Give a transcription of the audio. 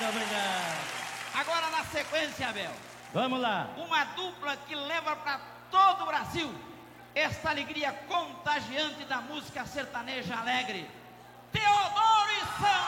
obrigado. Agora na sequência, Abel. Vamos lá. Uma dupla que leva para todo o Brasil esta alegria contagiante da música sertaneja alegre. Teodoro e Sam.